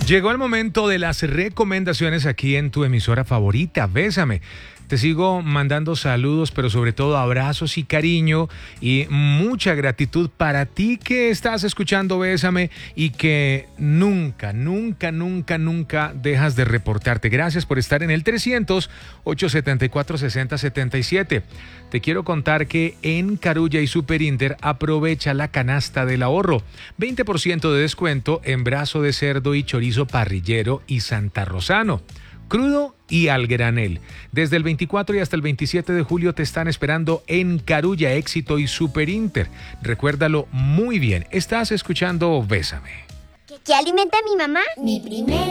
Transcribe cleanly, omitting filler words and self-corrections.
Llegó el momento de las recomendaciones aquí en tu emisora favorita, Bésame. Te sigo mandando saludos, pero sobre todo abrazos y cariño y mucha gratitud para ti que estás escuchando Bésame y que nunca dejas de reportarte. Gracias por estar en el 300-874-6077. Te quiero contar que en Carulla y Super Inter aprovecha la canasta del ahorro. 20% de descuento en brazo de cerdo y chorizo parrillero y Santa Rosano. Crudo y al granel. Desde el 24 y hasta el 27 de julio te están esperando en Carulla, Éxito y Super Inter. Recuérdalo muy bien. Estás escuchando Bésame. ¿Qué alimenta a mi mamá? Mi primera